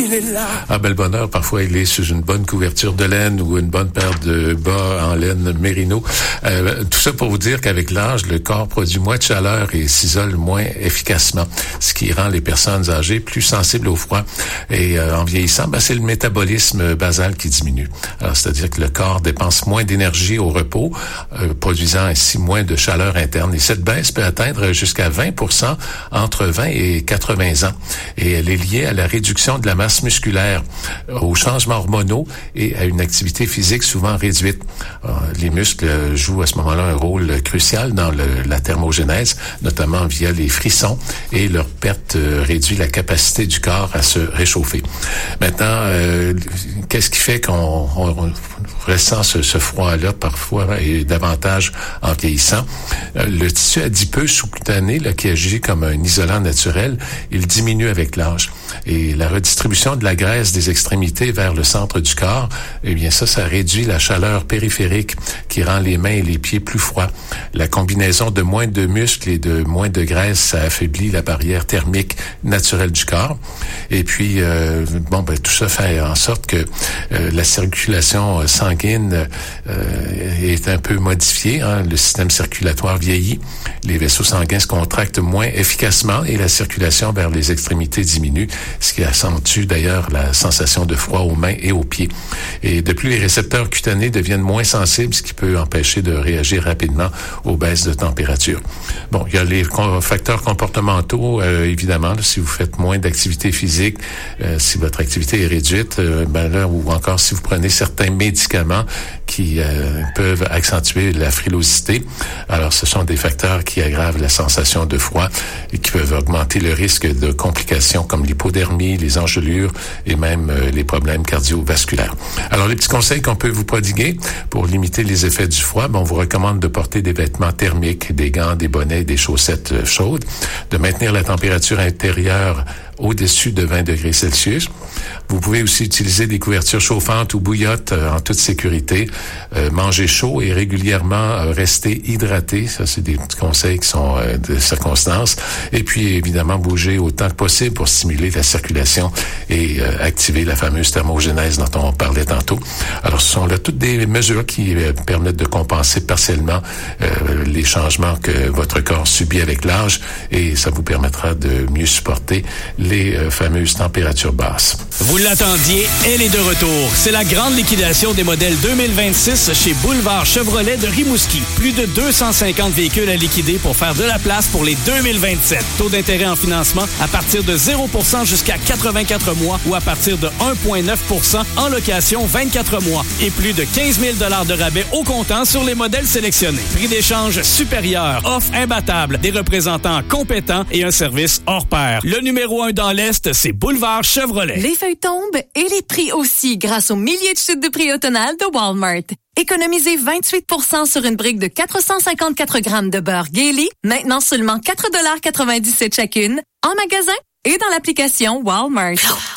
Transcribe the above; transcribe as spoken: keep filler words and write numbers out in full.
il est là. Ah ben le bonheur, parfois, il est sous une bonne couverture de laine ou une bonne paire de bas en laine mérino. Euh, tout ça pour vous dire qu'avec l'âge, le corps produit moins de chaleur et s'isole moins efficacement, ce qui rend les personnes âgées plus sensibles au froid. Et euh, en vieillissant, ben, c'est le métabolisme basal qui diminue. Alors, c'est-à-dire que le corps dépense moins d'énergie au repos, euh, produisant ainsi moins de chaleur interne. Et cette baisse peut atteindre jusqu'à vingt pour cent entre vingt et quatre-vingts ans. Et elle est liée à la réduction de la masse musculaire, aux changements hormonaux et à une activité physique souvent réduite. Euh, les muscles jouent à ce moment-là un rôle crucial dans le, la thermogénèse, notamment via les frissons, et leur perte euh, réduit la capacité du corps à se réchauffer. Maintenant, euh, qu'est-ce qui fait qu'on on, on ressent ce, ce froid-là parfois et davantage en vieillissant? Euh, le tissu adipeux sous-cutané, là, qui agit comme un isolant naturel, il diminue avec l'âge. Et la redistribution de la graisse des extrémités vers le centre du corps, eh bien ça, ça réduit la chaleur périphérique qui rend les mains et les pieds plus froids. La combinaison de moins de muscles et de moins de graisse, ça affaiblit la barrière thermique naturelle du corps. Et puis, euh, bon, ben tout ça fait en sorte que euh, la circulation sanguine euh, est un peu modifiée. Hein? Le système circulatoire vieillit, les vaisseaux sanguins se contractent moins efficacement et la circulation vers les extrémités diminue, ce qui accentue d'ailleurs la sensation de froid aux mains et aux pieds. Et de plus, les récepteurs cutanés deviennent moins sensibles, ce qui peut empêcher de réagir rapidement aux baisses de température. Bon, il y a les facteurs comportementaux, euh, évidemment, là, si vous faites moins d'activité physique, euh, si votre activité est réduite, euh, ben là, ou encore si vous prenez certains médicaments qui euh, peuvent accentuer la frilosité. Alors, ce sont des facteurs qui aggravent la sensation de froid et qui peuvent augmenter le risque de complications comme l'hypodermie, les engelures et même euh, les problèmes cardiovasculaires. Alors, les petits conseils qu'on peut vous prodiguer pour limiter les effets du froid, ben, on vous recommande de porter des vêtements thermiques, des gants, des bonnets, des chaussettes euh, chaudes, de maintenir la température intérieure au-dessus de vingt degrés Celsius. Vous pouvez aussi utiliser des couvertures chauffantes ou bouillottes euh, en toute sécurité. Euh, manger chaud et régulièrement euh, rester hydraté. Ça, c'est des petits conseils qui sont euh, de circonstances. Et puis, évidemment, bouger autant que possible pour stimuler la circulation et euh, activer la fameuse thermogénèse dont on parlait tantôt. Alors, ce sont là toutes des mesures qui euh, permettent de compenser partiellement euh, les changements que votre corps subit avec l'âge et ça vous permettra de mieux supporter les euh, fameuses températures basses. Vous l'attendiez, elle est de retour. C'est la grande liquidation des modèles deux mille vingt-six chez Boulevard Chevrolet de Rimouski. Plus de deux cent cinquante véhicules à liquider pour faire de la place pour les deux mille vingt-sept. Taux d'intérêt en financement à partir de zéro pour cent jusqu'à quatre-vingt-quatre mois ou à partir de un virgule neuf pour cent en location vingt-quatre mois. Et plus de quinze mille dollars de rabais au comptant sur les modèles sélectionnés. Prix d'échange supérieur, offre imbattable, des représentants compétents et un service hors pair. Le numéro un dans l'Est, c'est Boulevard Chevrolet. Les feuilles tombent et les prix aussi grâce aux milliers de chutes de prix automnales de Walmart. Économisez vingt-huit pour cent sur une brique de quatre cent cinquante-quatre grammes de beurre Gailey, maintenant seulement quatre dollars quatre-vingt-dix-sept chacune, en magasin et dans l'application Walmart.